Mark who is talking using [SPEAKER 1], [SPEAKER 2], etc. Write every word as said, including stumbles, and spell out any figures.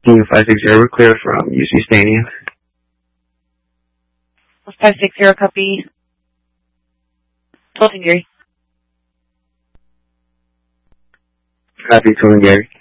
[SPEAKER 1] Team five six zero, we're clear from U C Stadium.
[SPEAKER 2] five six zero, copy. Tilton Gary.
[SPEAKER 1] Copy, Tilton Gary.